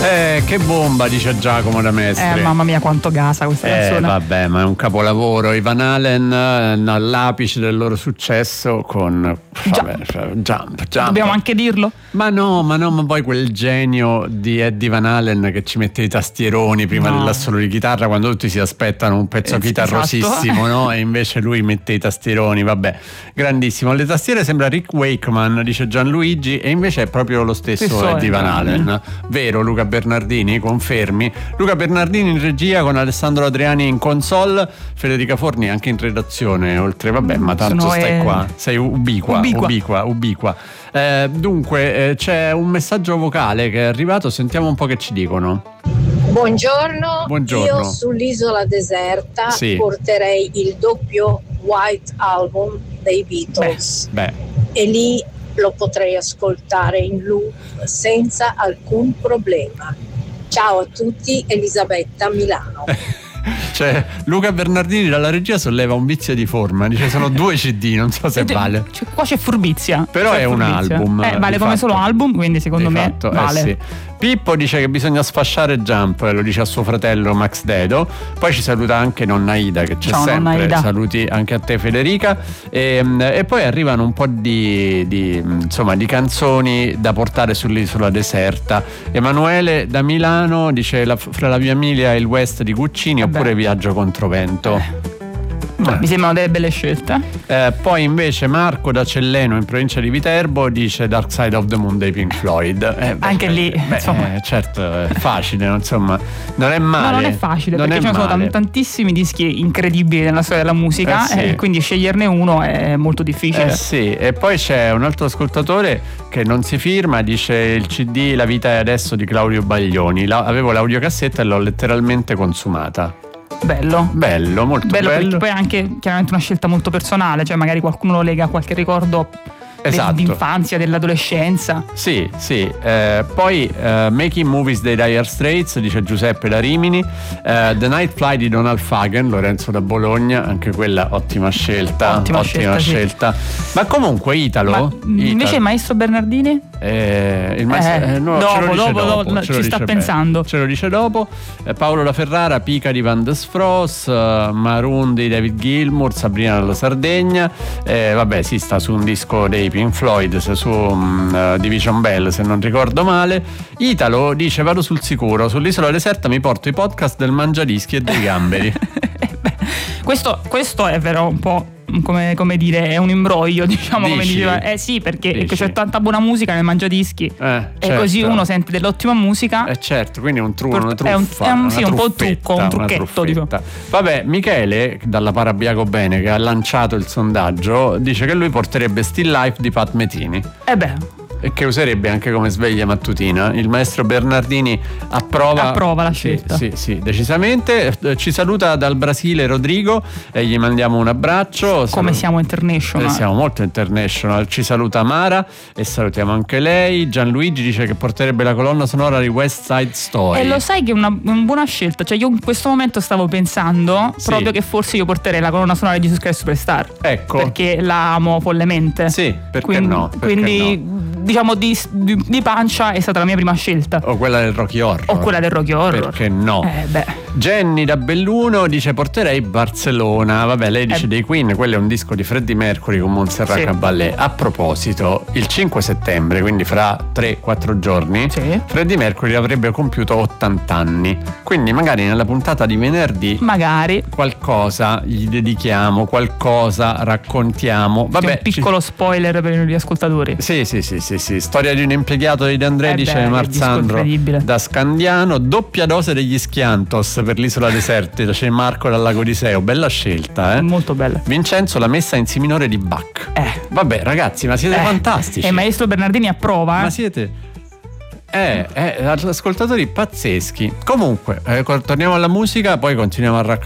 Che bomba, dice Giacomo da Mestre. Mamma mia, quanto gasa questa canzone. Vabbè, ma è un capolavoro. I Van Halen all'apice del loro successo con Jump. Dobbiamo anche dirlo? Ma poi quel genio di Eddie Van Halen che ci mette i tastieroni prima dell'assolo di chitarra, quando tutti si aspettano un pezzo chitarrosissimo, no? E invece lui mette i tastieroni, vabbè, grandissimo. Le tastiere sembra Rick Wakeman, dice Gianluigi, e invece è proprio lo stesso Eddie Van Halen. Vero, Luca Bernardini? Confermi? Luca Bernardini in regia con Alessandro Adriani in console, Federica Forni anche in redazione, oltre, vabbè, ma tanto stai qua, sei ubiqua. Dunque c'è un messaggio vocale che è arrivato, sentiamo un po' che ci dicono. Buongiorno. Io sull'isola deserta porterei il doppio White Album dei Beatles. E lì lo potrei ascoltare in loop senza alcun problema. Ciao a tutti, Elisabetta, Milano. Cioè, Luca Bernardini dalla regia solleva un vizio di forma, dice sono 2 CD, non so se vale. Qua c'è furbizia. Però è un album. Vale come solo album, quindi secondo me vale. Sì. Pippo dice che bisogna sfasciare Jump, lo dice a suo fratello Max Dedo. Poi ci saluta anche nonna Ida, che c'è sempre. Saluti anche a te, Federica. E poi arrivano un po' di canzoni da portare sull'isola deserta. Emanuele da Milano dice fra la Via Emilia e il West di Guccini, oppure Viaggio controvento. Mi sembrano delle belle scelte. Poi invece Marco da Celleno in provincia di Viterbo dice Dark Side of the Moon dei Pink Floyd. Anche lì insomma. Certo, è facile, insomma, non è male. No, non è facile, perché ci sono tantissimi dischi incredibili nella storia della musica, e quindi sceglierne uno è molto difficile. E poi c'è un altro ascoltatore che non si firma, dice il CD La vita è adesso di Claudio Baglioni. Avevo l'audiocassetta e l'ho letteralmente consumata. Bello, molto bello. Perché poi è anche chiaramente una scelta molto personale, cioè magari qualcuno lo lega a qualche ricordo dell'infanzia, dell'adolescenza. Sì. Poi Making Movies dei Dire Straits, dice Giuseppe da Rimini. The Night Fly di Donald Fagen, Lorenzo da Bologna, anche quella ottima scelta. Sì. Ma comunque Italo. Invece il maestro Bernardini? Il maestro dopo ci sta pensando. Ce lo dice dopo. Paolo da Ferrara, Pica di Van der Sfros, Maroon di David Gilmour, Sabrina dalla Sardegna. Sta su un disco dei Pink Floyd, su Division Bell, se non ricordo male. Italo dice vado sul sicuro, sull'isola deserta mi porto i podcast del Mangiadischi e dei Gamberi. Questo è vero, un po' come dire, è un imbroglio, diciamo. Dici? Come diceva. Sì, perché c'è tanta buona musica nel Mangiadischi, e così uno sente dell'ottima musica. Certo, quindi è un truffa. È un po' un trucchetto, diciamo. Vabbè, Michele dalla Parabiago Bene, che ha lanciato il sondaggio, dice che lui porterebbe Still Life di Pat Metini. E che userebbe anche come sveglia mattutina. Il maestro Bernardini approva la scelta. Sì, decisamente. Ci saluta dal Brasile Rodrigo e gli mandiamo un abbraccio. Come siamo international. Siamo molto international. Ci saluta Mara e salutiamo anche lei. Gianluigi dice che porterebbe la colonna sonora di West Side Story. E lo sai che è una buona scelta. Cioè io in questo momento stavo pensando proprio che forse io porterei la colonna sonora di Jesus Christ Superstar. Ecco. Perché la amo follemente. Sì, perché no? Diciamo di pancia è stata la mia prima scelta. O quella del Rocky Horror. Perché no? Jenny da Belluno dice porterei Barcellona. Vabbè, lei dice dei Queen, quello è un disco di Freddie Mercury con Montserrat Caballé. A proposito, il 5 settembre, quindi fra 3-4 giorni, Freddie Mercury avrebbe compiuto 80 anni. Quindi magari nella puntata di venerdì qualcosa gli dedichiamo, qualcosa raccontiamo. Vabbè, un piccolo spoiler per gli ascoltatori. Sì. Storia di un impiegato di De André, dice Marzandro da Scandiano. Doppia dose degli Schiantos per l'isola deserta, c'è Marco dal Lago di Seo. Bella scelta, molto bella. Vincenzo, la messa in si minore di Bach. Vabbè ragazzi, ma siete fantastici. E maestro Bernardini approva. Ma siete ascoltatori pazzeschi. Comunque torniamo alla musica, poi continuiamo a